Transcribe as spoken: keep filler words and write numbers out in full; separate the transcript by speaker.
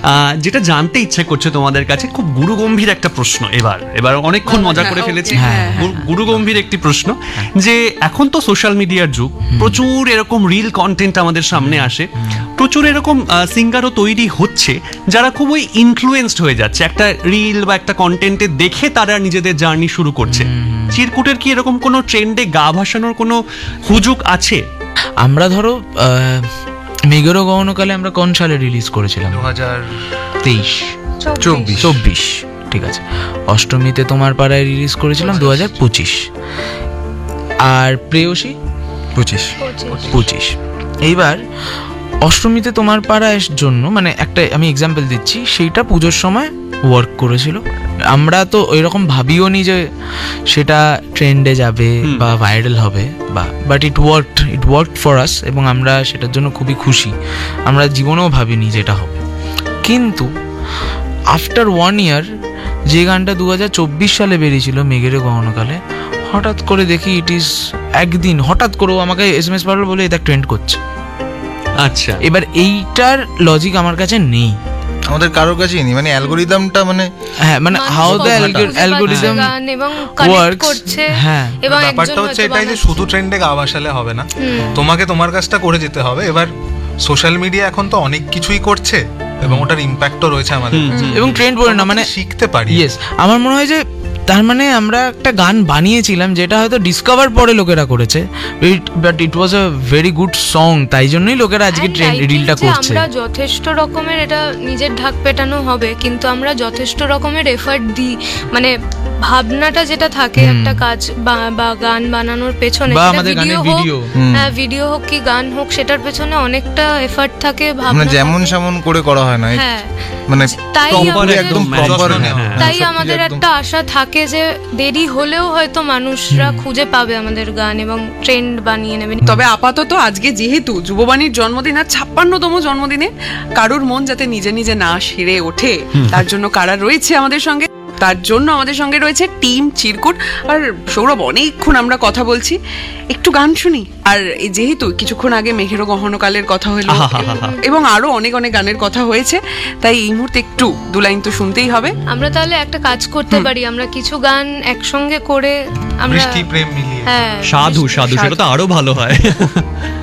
Speaker 1: যেটা জানতে ইচ্ছে করছে তোমাদের কাছে, খুব গুরুগম্ভীর একটা প্রশ্ন। এবার এবার অনেকক্ষণ মজা করে ফেলেছি, গুরুগম্ভীর একটি প্রশ্ন, যে এখন তো সোশ্যাল মিডিয়ার যুগ, প্রচুর এরকম রিল কন্টেন্ট আমাদের সামনে আসে, প্রচুর এরকম সিঙ্গারও তৈরি হচ্ছে যারা খুব ওই ইনফ্লুয়েন্সড হয়ে যাচ্ছে একটা রিল বা একটা কন্টেন্টে দেখে তারা নিজেদের জার্নি শুরু করছে। চিরকুটের কি এরকম কোনো ট্রেন্ডে গা ভাসানোর কোনো হুজুগ আছে?
Speaker 2: আমরা ধরো মেঘেরও গহনকালে আমরা কোন সালে রিলিজ করেছিলাম?
Speaker 3: দু হাজার
Speaker 2: তেইশ
Speaker 3: চব্বিশ
Speaker 2: চব্বিশ ঠিক আছে। অষ্টমীতে তোমার পাড়ায় রিলিজ করেছিলাম দু হাজার পঁচিশ, আর প্রেয়সী
Speaker 3: পঁচিশ
Speaker 2: পঁচিশ এইবার অষ্টমীতে তোমার পাড়ার জন্য মানে একটা আমি এক্সাম্পল দিচ্ছি, সেইটা পুজোর সময় ওয়ার্ক করেছিল। আমরা তো ওইরকম ভাবিও নি যে সেটা ট্রেন্ডে যাবে বা ভাইরাল হবে, বা but it worked it worked for us, এবং আমরা সেটার জন্য খুবই খুশি। আমরা জীবনেও ভাবিনি যে এটা হবে। কিন্তু আফটার ওয়ান ইয়ার যে গানটা দু হাজার চব্বিশ সালে বেরিয়েছিল মেঘের গহনকালে, হঠাৎ করে দেখি ইট ইজ একদিন হঠাৎ করেও আমাকে এস এম এস পারল বলে এটা ট্রেন্ড করছে।
Speaker 1: আচ্ছা,
Speaker 2: এবার এইটার লজিক আমার কাছে নেই,
Speaker 3: আমাদের কারোর কাছেই নেই, মানে অ্যালগরিদমটা মানে
Speaker 2: হ্যাঁ মানে হাউ দ্য অ্যালগরিদম ওয়ার্কস। হ্যাঁ,
Speaker 4: এবং
Speaker 3: ব্যাপারটা হচ্ছে এটাই যে শুধু ট্রেন্ডে গা ভাসালে হবে না, তোমাকে তোমার কাজটা করে যেতে হবে। এবার সোশ্যাল মিডিয়া এখন তো অনেক কিছুই করছে এবং ওটার ইম্প্যাক্টও রয়েছে আমাদের,
Speaker 2: এবং ট্রেন্ড পড়ে না মানে
Speaker 3: শিখতে পারি।
Speaker 2: ইয়েস, আমার মনে হয় যে তার মানে আমরা একটা গান বানিয়েছিলাম যেটা হয়তো ডিসকভার পরে লোকেরা করেছে, but it was a very good song, তাই জন্যই লোকেরা আজকে ট্রেন্ড রিলটা করছে।
Speaker 4: আমরা যথেষ্ট রকমের এটা নিজের ঢাক পেটানো হবে, কিন্তু আমরা যথেষ্ট রকমের এফর্ট দিই, মানে ভাবনাটা যেটা থাকে একটা কাজ বা গান বানানোর পেছনে, ভিডিও হ্যাঁ ভিডিও হোক কি গান হোক, সেটার পেছনে অনেকটা এফর্ট থাকে, ভাবনা
Speaker 3: যেমন সেমন করে করা হয় না,
Speaker 4: হ্যাঁ
Speaker 3: মানে
Speaker 4: তাই
Speaker 3: একদম প্রপার।
Speaker 4: তাই আমাদের একটা আশা থাকে যে দেরি হলেও হয়তো মানুষরা খুঁজে পাবে আমাদের গান এবং ট্রেন্ড বানিয়ে নেবে।
Speaker 5: তবে আপাতত আজকে যেহেতু যুববাণীর জন্মদিন আর ছাপ্পান্নতম জন্মদিনে কারুর মন যাতে নিজে নিজে না সেরে ওঠে, তার জন্য কারা রয়েছে আমাদের সঙ্গে, তার জন্য আমাদের সঙ্গে রয়েছে টিম চিরকুট। আর সৌরভ, অনেকক্ষণ আমরা কথা বলছি, একটু গান শুনি। আর যেহেতু কিছুক্ষণ আগে মেঘেরও গহনকালের কথা হলো এবং আরো অনেক অনেক গানের কথা হয়েছে, তাই এই মুহূর্তে একটু দু লাইন তো শুনতেই হবে।
Speaker 4: আমরা তাহলে একটা কাজ করতে পারি, আমরা কিছু গান একসঙ্গে করে আমরা
Speaker 3: বৃষ্টি প্রেম মিলিয়ে
Speaker 4: হ্যাঁ
Speaker 1: সাধু সাধু সেটা তো আরো ভালো হয়।